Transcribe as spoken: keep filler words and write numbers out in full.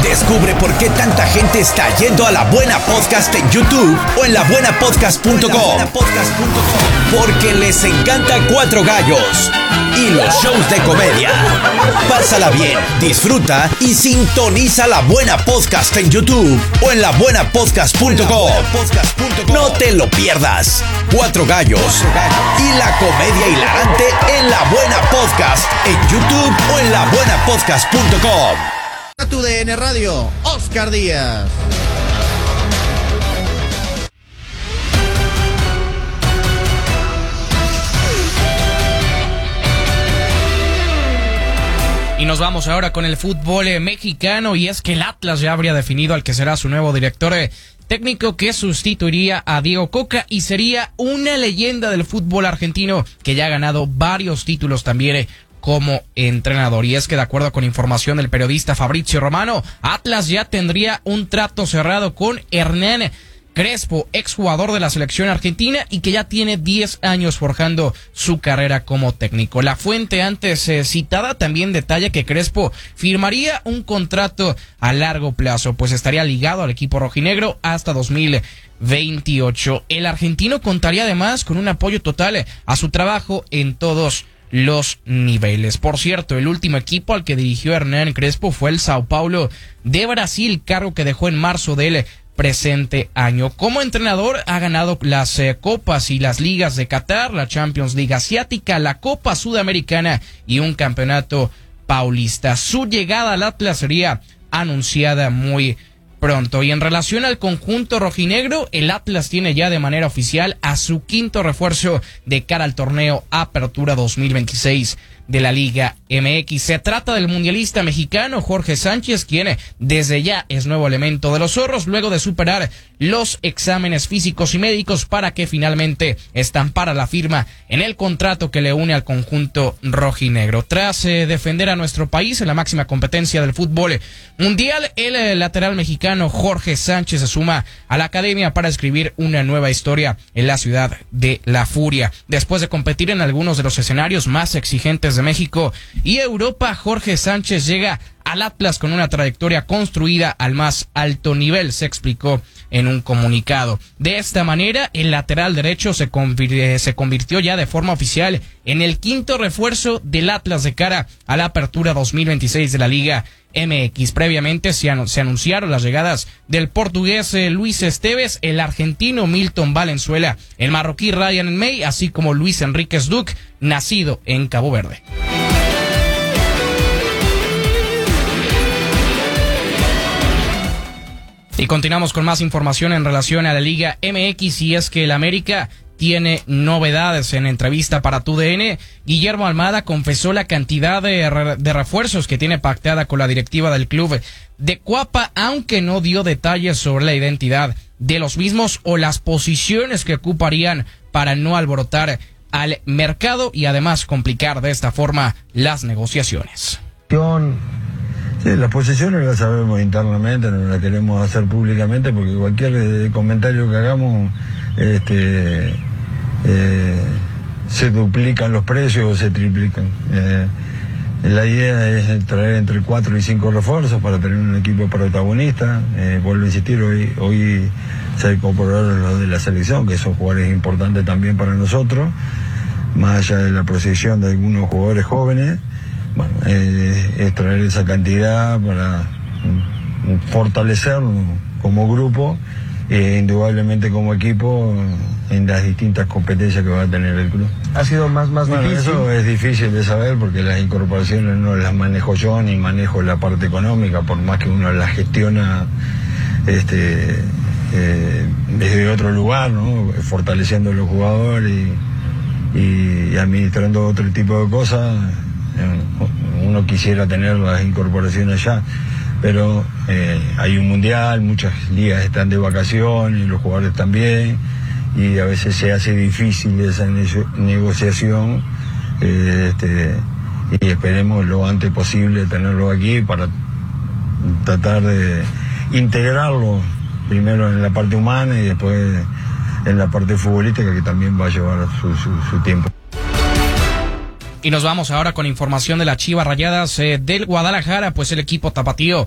Descubre por qué tanta gente está yendo a La Buena Podcast en YouTube o en la buena podcast punto com. Porque les encanta Cuatro Gallos y los shows de comedia. Pásala bien, disfruta y sintoniza La Buena Podcast en YouTube o en la buena podcast punto com. No te lo pierdas. Cuatro Gallos y la comedia hilarante en La Buena Podcast en YouTube o en la buena podcast punto com. A tu D N Radio, Oscar Díaz. Y nos vamos ahora con el fútbol eh, mexicano, y es que el Atlas ya habría definido al que será su nuevo director eh, técnico, que sustituiría a Diego Coca y sería una leyenda del fútbol argentino que ya ha ganado varios títulos también eh, como entrenador. Y es que de acuerdo con información del periodista Fabrizio Romano, Atlas ya tendría un trato cerrado con Hernán Crespo, exjugador de la selección argentina y que ya tiene diez años forjando su carrera como técnico. La fuente antes eh, citada también detalla que Crespo firmaría un contrato a largo plazo, pues estaría ligado al equipo rojinegro hasta dos mil veintiocho. El argentino contaría además con un apoyo total a su trabajo en todos los niveles. Por cierto, el último equipo al que dirigió Hernán Crespo fue el Sao Paulo de Brasil, cargo que dejó en marzo del presente año. Como entrenador ha ganado las eh, copas y las ligas de Qatar, la Champions League Asiática, la Copa Sudamericana y un campeonato paulista. Su llegada al Atlas sería anunciada muy pronto. Y en relación al conjunto rojinegro, el Atlas tiene ya de manera oficial a su quinto refuerzo de cara al torneo Apertura dos mil veintiséis de la Liga M X. Se trata del mundialista mexicano Jorge Sánchez, quien desde ya es nuevo elemento de los zorros luego de superar los exámenes físicos y médicos para que finalmente estampara la firma en el contrato que le une al conjunto rojinegro. Tras eh, defender a nuestro país en la máxima competencia del fútbol mundial, el eh, lateral mexicano Jorge Sánchez se suma a la academia para escribir una nueva historia en la ciudad de La Furia. Después de competir en algunos de los escenarios más exigentes de México y Europa, Jorge Sánchez llega al Atlas con una trayectoria construida al más alto nivel, se explicó en un comunicado. De esta manera, el lateral derecho se, convir- se convirtió ya de forma oficial en el quinto refuerzo del Atlas de cara a la Apertura dos mil veintiséis de la Liga M X. Previamente se, anu- se anunciaron las llegadas del portugués eh, Luis Esteves, el argentino Milton Valenzuela, el marroquí Ryan May, así como Luis Enríquez Duc, nacido en Cabo Verde. Y continuamos con más información en relación a la Liga M X, y es que el América tiene novedades. En entrevista para Tu D N, Guillermo Almada confesó la cantidad de, re- de refuerzos que tiene pactada con la directiva del club de Cuapa, aunque no dio detalles sobre la identidad de los mismos o las posiciones que ocuparían para no alborotar al mercado y además complicar de esta forma las negociaciones. Sí, las posiciones las sabemos internamente, no las queremos hacer públicamente porque cualquier eh, comentario que hagamos este, eh, se duplican los precios o se triplican. Eh, la idea es traer entre cuatro y cinco refuerzos para tener un equipo protagonista. Eh, vuelvo a insistir, hoy, hoy se incorporaron los de la selección, que son jugadores importantes también para nosotros, más allá de la proyección de algunos jugadores jóvenes. Bueno, eh, es traer esa cantidad para um, fortalecernos como grupo, eh, indudablemente como equipo, en las distintas competencias que va a tener el club. ¿Ha sido más, más bueno, difícil? Eso es difícil de saber porque las incorporaciones no las manejo yo ni manejo la parte económica, por más que uno las gestiona este, eh, desde otro lugar, ¿no? Fortaleciendo a los jugadores y, y administrando otro tipo de cosas. Uno quisiera tener las incorporaciones ya, pero eh, hay un mundial, muchas ligas están de vacaciones, los jugadores también, y a veces se hace difícil esa ne- negociación, eh, este, y esperemos lo antes posible tenerlo aquí para tratar de integrarlo primero en la parte humana y después en la parte futbolística, que también va a llevar su, su, su tiempo. Y nos vamos ahora con información de las Chivas Rayadas eh, del Guadalajara, pues el equipo tapatío